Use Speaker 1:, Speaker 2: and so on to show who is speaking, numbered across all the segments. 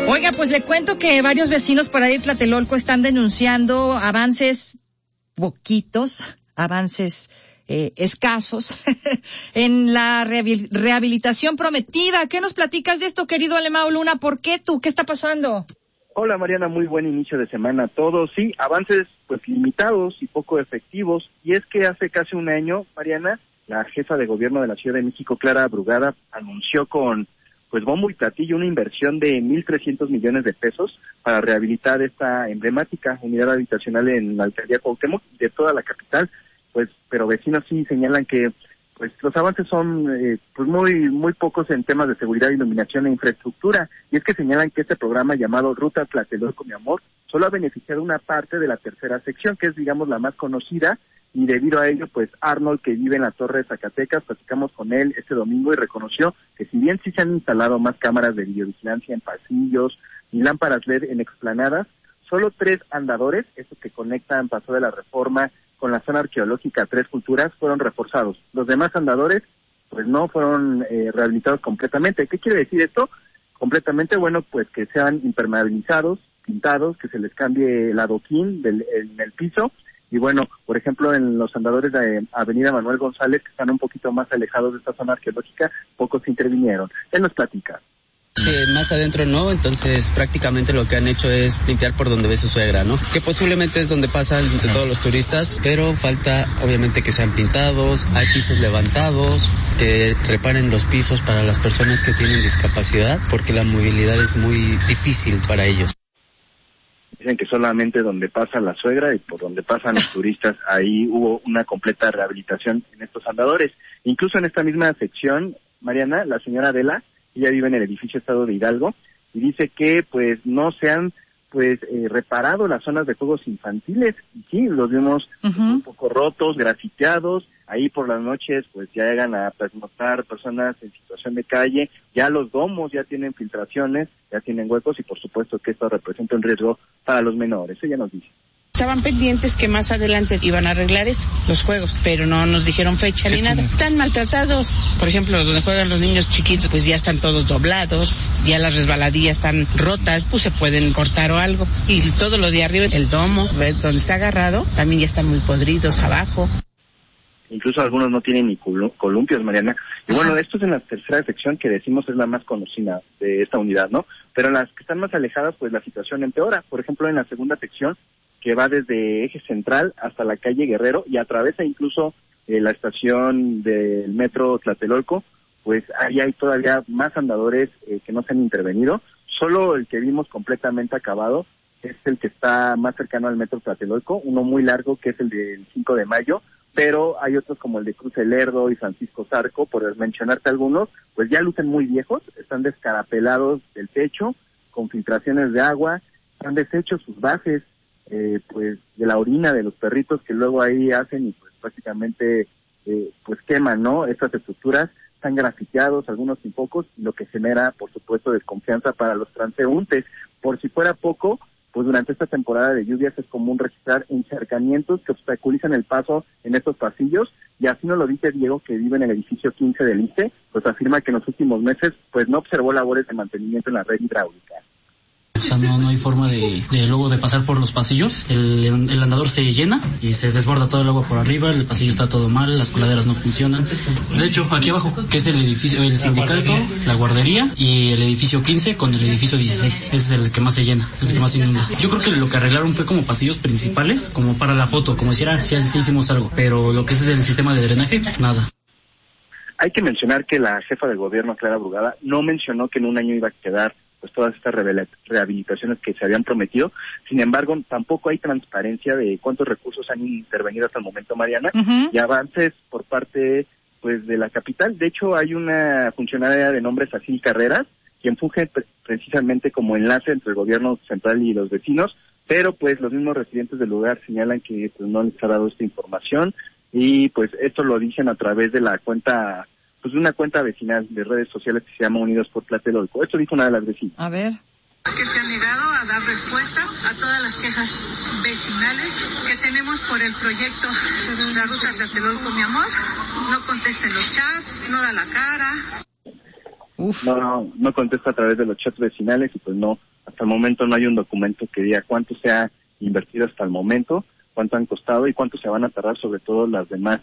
Speaker 1: Oiga, pues le cuento que varios vecinos por ahí de Tlatelolco están denunciando avances poquitos, avances escasos en la rehabilitación prometida. ¿Qué nos platicas de esto, querido Alemão Luna? ¿Por qué tú? ¿Qué está pasando?
Speaker 2: Hola Mariana, muy buen inicio de semana a todos. Sí, avances pues limitados y poco efectivos. Y es que hace casi un año, Mariana, la jefa de gobierno de la Ciudad de México, Clara Brugada, anunció con pues bombo y platillo una inversión de 1,300 millones de pesos para rehabilitar esta emblemática unidad habitacional en la alcaldía Cuauhtémoc de toda la capital. Pues, pero vecinos sí señalan que pues los avances son pues muy pocos en temas de seguridad, iluminación e infraestructura. Y es que señalan que este programa llamado Ruta Tlatelolco, mi amor, solo ha beneficiado una parte de la tercera sección, que es, digamos, la más conocida, y debido a ello, pues Arnold, que vive en la Torre de Zacatecas, platicamos con él este domingo y reconoció que si bien sí se han instalado más cámaras de videovigilancia en pasillos y lámparas LED en explanadas, solo 3 andadores, estos que conectan Paso de la Reforma con la zona arqueológica Tres Culturas, fueron reforzados. Los demás andadores, pues no fueron rehabilitados completamente. ¿Qué quiere decir esto? Completamente, bueno, pues que sean impermeabilizados, pintados, que se les cambie el adoquín en el piso. Y bueno, por ejemplo, en los andadores de Avenida Manuel González, que están un poquito más alejados de esta zona arqueológica, pocos intervinieron. Él nos platica.
Speaker 3: Sí, más adentro no, entonces prácticamente lo que han hecho es limpiar por donde ve su suegra, ¿no? Que posiblemente es donde pasan de todos los turistas, pero falta obviamente que sean pintados, hay pisos levantados, que reparen los pisos para las personas que tienen discapacidad, porque la movilidad es muy difícil para ellos.
Speaker 2: Dicen que solamente donde pasa la suegra y por donde pasan los turistas, ahí hubo una completa rehabilitación en estos andadores. Incluso en esta misma sección, Mariana, la señora Adela, ella vive en el edificio Estado de Hidalgo, y dice que pues no se han reparado las zonas de juegos infantiles, y sí, los vimos un poco rotos, grafiteados. Ahí por las noches pues ya llegan a pernoctar personas en situación de calle, ya los domos ya tienen filtraciones, ya tienen huecos, y por supuesto que esto representa un riesgo para los menores. Ella nos dice.
Speaker 4: Estaban pendientes que más adelante iban a arreglar los juegos, pero no nos dijeron fecha ni nada. Están maltratados. Por ejemplo, donde juegan los niños chiquitos, pues ya están todos doblados, ya las resbaladillas están rotas, pues se pueden cortar o algo. Y todo lo de arriba, el domo, donde está agarrado, también ya están muy podridos abajo.
Speaker 2: Incluso algunos no tienen ni columpios, Mariana. Y bueno, esto es en la tercera sección, que decimos es la más conocida de esta unidad, ¿no? Pero en las que están más alejadas, pues la situación empeora. Por ejemplo, en la segunda sección, que va desde Eje Central hasta la calle Guerrero y atraviesa incluso la estación del metro Tlatelolco, pues ahí hay todavía más andadores que no se han intervenido. Solo el que vimos completamente acabado es el que está más cercano al metro Tlatelolco, uno muy largo que es el del 5 de mayo, pero hay otros como el de Cruz del Lerdo y Francisco Zarco, por mencionarte algunos, pues ya lucen muy viejos, están descarapelados del techo, con filtraciones de agua, han deshecho sus bases, pues de la orina de los perritos que luego ahí hacen, y pues prácticamente pues queman, ¿no? Estas estructuras están grafiteados, algunos sin pocos, lo que genera, por supuesto, desconfianza para los transeúntes. Por si fuera poco, pues durante esta temporada de lluvias es común registrar encharcamientos que obstaculizan el paso en estos pasillos, y así nos lo dice Diego, que vive en el edificio 15 del ICE, pues afirma que en los últimos meses pues no observó labores de mantenimiento en la red hidráulica.
Speaker 5: O sea, no hay forma de luego de pasar por los pasillos. El andador se llena y se desborda todo el agua por arriba, el pasillo está todo mal, las coladeras no funcionan. De hecho, aquí abajo, que es el edificio, el sindicato, la guardería y el edificio 15 con el edificio 16. Ese es el que más se llena, el que más inunda. Yo creo que lo que arreglaron fue como pasillos principales, como para la foto, como decir, sí hicimos algo, pero lo que es el sistema de drenaje, nada.
Speaker 2: Hay que mencionar que la jefa del gobierno, Clara Brugada, no mencionó que en un año iba a quedar pues todas estas rehabilitaciones que se habían prometido. Sin embargo, tampoco hay transparencia de cuántos recursos han intervenido hasta el momento, Mariana, y avances por parte pues de la capital. De hecho, hay una funcionaria de nombre Cecil Carreras, quien funge precisamente como enlace entre el gobierno central y los vecinos, pero pues los mismos residentes del lugar señalan que pues no les ha dado esta información, y pues esto lo dicen a través de la cuenta, pues de una cuenta vecinal de redes sociales que se llama Unidos por Tlatelolco. Esto dijo una de las vecinas.
Speaker 1: A ver.
Speaker 6: Que se han negado a dar respuesta a todas las quejas vecinales que tenemos por el proyecto de la ruta Tlatelolco, mi amor. No contesta en los chats, no da la cara.
Speaker 2: no contesta a través de los chats vecinales y pues no, hasta el momento no hay un documento que diga cuánto se ha invertido hasta el momento, cuánto han costado y cuánto se van a tardar, sobre todo las demás,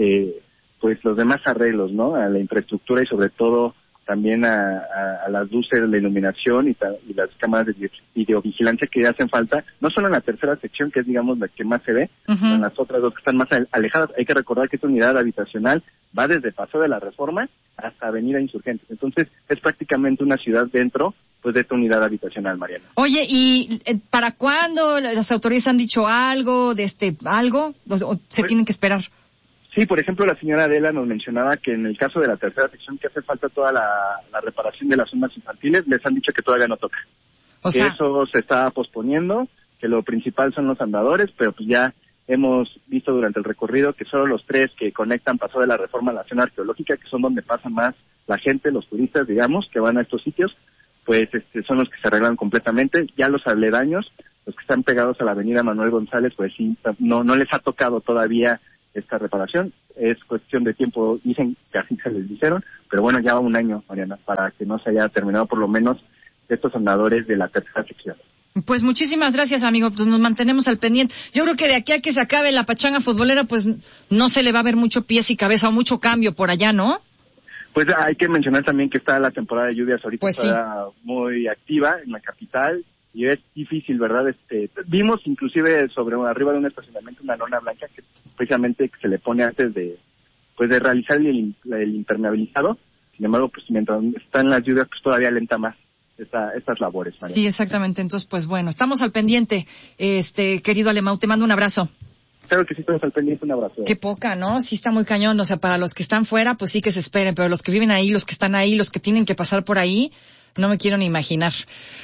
Speaker 2: pues los demás arreglos, ¿no? A la infraestructura y sobre todo también a las luces, la iluminación y las cámaras de videovigilancia que hacen falta, no solo en la tercera sección, que es digamos la que más se ve, sino en las otras dos que están más alejadas. Hay que recordar que esta unidad habitacional va desde Paseo de la Reforma hasta Avenida Insurgentes. Entonces es prácticamente una ciudad dentro pues de esta unidad habitacional, Mariana.
Speaker 1: Oye, ¿y para cuándo las autoridades han dicho algo de algo o se tienen que esperar?
Speaker 2: Sí, por ejemplo, la señora Adela nos mencionaba que en el caso de la tercera sección que hace falta toda la reparación de las zonas infantiles, les han dicho que todavía no toca. O sea, eso se está posponiendo, que lo principal son los andadores, pero pues ya hemos visto durante el recorrido que solo los 3 que conectan Paseo de la Reforma a la zona arqueológica, que son donde pasa más la gente, los turistas, digamos, que van a estos sitios, pues son los que se arreglan completamente. Ya los aledaños, los que están pegados a la avenida Manuel González, pues sí, no les ha tocado todavía esta reparación, es cuestión de tiempo, dicen que así se les dijeron, pero bueno, ya va un año, Mariana, para que no se haya terminado por lo menos estos andadores de la tercera sección.
Speaker 1: Pues muchísimas gracias, amigo, pues nos mantenemos al pendiente. Yo creo que de aquí a que se acabe la pachanga futbolera, pues no se le va a ver mucho pies y cabeza o mucho cambio por allá, ¿no?
Speaker 2: Pues hay que mencionar también que está la temporada de lluvias ahorita, pues está muy activa en la capital, y es difícil, ¿verdad? Vimos inclusive arriba de un estacionamiento una lona blanca que precisamente se le pone antes de realizar el impermeabilizado. Sin embargo, pues mientras están las lluvias, pues todavía alenta más estas labores, María.
Speaker 1: Sí, exactamente. Entonces, pues bueno, estamos al pendiente. Querido Alemão, te mando un abrazo.
Speaker 2: Claro que sí, estamos al pendiente, un abrazo.
Speaker 1: Qué poca, ¿no? Sí está muy cañón, o sea, para los que están fuera, pues sí que se esperen, pero los que viven ahí, los que están ahí, los que tienen que pasar por ahí, no me quiero ni imaginar.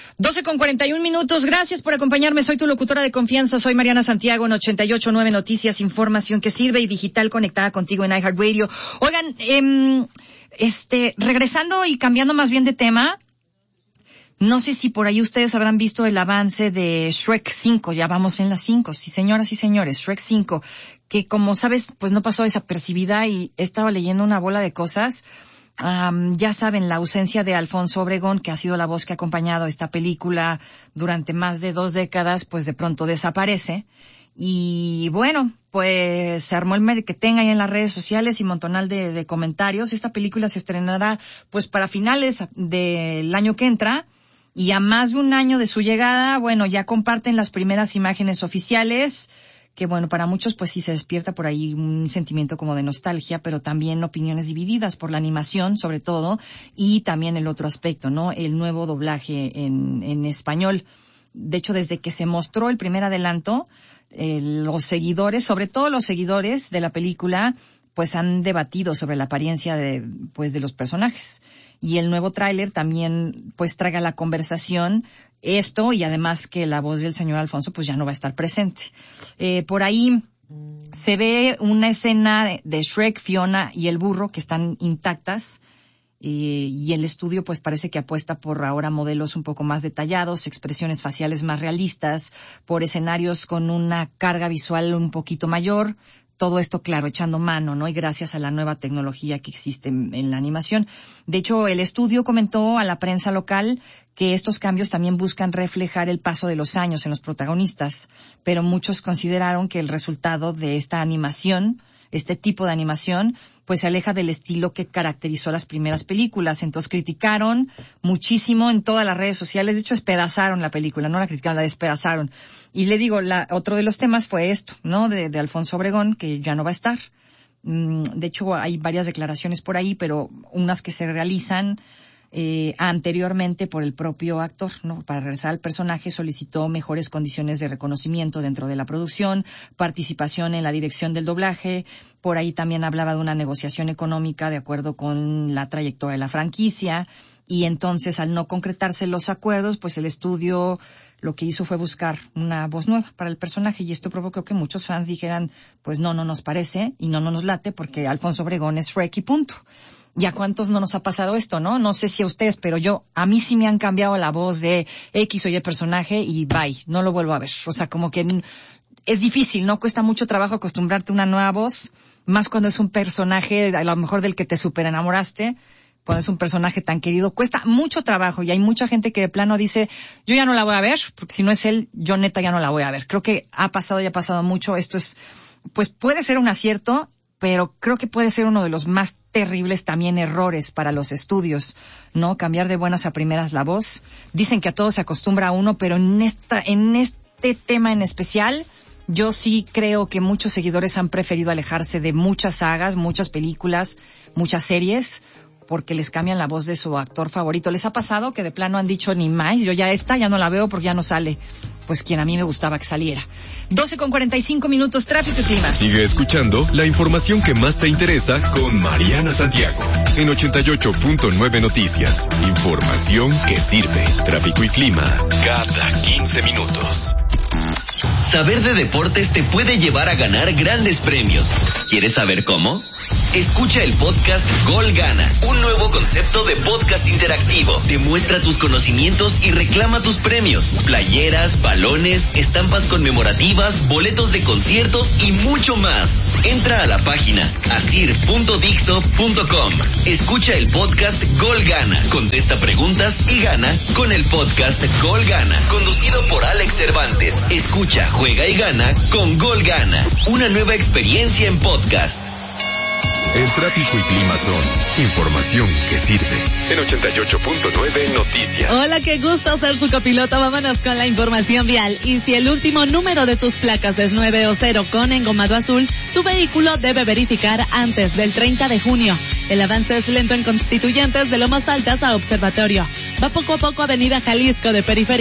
Speaker 1: 12:41. Gracias por acompañarme. Soy tu locutora de confianza. Soy Mariana Santiago en 88.9 Noticias, información que sirve y digital conectada contigo en iHeartRadio. Oigan, regresando y cambiando más bien de tema, no sé si por ahí ustedes habrán visto el avance de Shrek 5. Ya vamos en las 5. Sí, señoras y señores, Shrek 5, que como sabes, pues no pasó desapercibida y he estado leyendo una bola de cosas. Ya saben, la ausencia de Alfonso Obregón, que ha sido la voz que ha acompañado esta película durante más de 2 décadas, pues de pronto desaparece. Y bueno, pues se armó el merequetengue ahí en las redes sociales y montonal de comentarios. Esta película se estrenará pues para finales del año que entra. Y a más de un año de su llegada, bueno, ya comparten las primeras imágenes oficiales, que bueno, para muchos pues sí se despierta por ahí un sentimiento como de nostalgia, pero también opiniones divididas por la animación, sobre todo, y también el otro aspecto, ¿no? El nuevo doblaje en español. De hecho, desde que se mostró el primer adelanto, los seguidores, sobre todo los seguidores de la película, pues han debatido sobre la apariencia de los personajes. Y el nuevo tráiler también pues traga la conversación esto, y además que la voz del señor Alfonso pues ya no va a estar presente. Por ahí se ve una escena de Shrek, Fiona y el burro que están intactas, y el estudio pues parece que apuesta por ahora modelos un poco más detallados, expresiones faciales más realistas, por escenarios con una carga visual un poquito mayor. Todo esto, claro, echando mano, ¿no? Y gracias a la nueva tecnología que existe en la animación. De hecho, el estudio comentó a la prensa local que estos cambios también buscan reflejar el paso de los años en los protagonistas, pero muchos consideraron que el resultado de esta animación, este tipo de animación, pues se aleja del estilo que caracterizó las primeras películas. Entonces criticaron muchísimo en todas las redes sociales. De hecho, despedazaron la película, no la criticaron, la despedazaron. Y le digo, otro de los temas fue esto, ¿no? De Alfonso Obregón, que ya no va a estar. De hecho, hay varias declaraciones por ahí, pero unas que se realizan anteriormente por el propio actor, ¿no? Para regresar al personaje solicitó mejores condiciones de reconocimiento dentro de la producción, participación en la dirección del doblaje. Por ahí también hablaba de una negociación económica de acuerdo con la trayectoria de la franquicia. Y entonces, al no concretarse los acuerdos, pues el estudio lo que hizo fue buscar una voz nueva para el personaje, y esto provocó que muchos fans dijeran, pues no nos parece y no nos late porque Alfonso Obregón es Shrek y punto. ¿Y a cuántos no nos ha pasado esto, no? No sé si a ustedes, pero a mí sí me han cambiado la voz de X o Y personaje y bye, no lo vuelvo a ver. O sea, como que es difícil, ¿no? Cuesta mucho trabajo acostumbrarte a una nueva voz, más cuando es un personaje a lo mejor del que te super enamoraste, cuando es un personaje tan querido, cuesta mucho trabajo y hay mucha gente que de plano dice, yo ya no la voy a ver, porque si no es él, yo neta ya no la voy a ver. Creo que ha pasado mucho. Esto es, pues puede ser un acierto, pero creo que puede ser uno de los más terribles también errores para los estudios, ¿no? Cambiar de buenas a primeras la voz. Dicen que a todo se acostumbra uno, pero en este tema en especial, yo sí creo que muchos seguidores han preferido alejarse de muchas sagas, muchas películas, muchas series, porque les cambian la voz de su actor favorito. ¿Les ha pasado que de plano han dicho ni más? Yo ya ya no la veo porque ya no sale, pues quien a mí me gustaba que saliera. 12:45, tráfico y clima.
Speaker 7: Sigue escuchando la información que más te interesa con Mariana Santiago en 88.9 Noticias. Información que sirve. Tráfico y clima cada 15 minutos.
Speaker 8: Saber de deportes te puede llevar a ganar grandes premios. ¿Quieres saber cómo? Escucha el podcast Gol Gana, un nuevo concepto de podcast interactivo. Demuestra tus conocimientos y reclama tus premios. Playeras, balones, estampas conmemorativas, boletos de conciertos y mucho más. Entra a la página asir.dixo.com. Escucha el podcast Gol Gana. Contesta preguntas y gana con el podcast Gol Gana, conducido por Alex Cervantes. Escucha, juega y gana con Gol Gana. Una nueva experiencia en podcast.
Speaker 7: El tráfico y clima son información que sirve. En 88.9 Noticias.
Speaker 9: Hola, qué gusto ser su copiloto. Vámonos con la información vial. Y si el último número de tus placas es 9 o 0 con engomado azul, tu vehículo debe verificar antes del 30 de junio. El avance es lento en Constituyentes de Lomas Altas a Observatorio. Va poco a poco Avenida Jalisco de Periferia.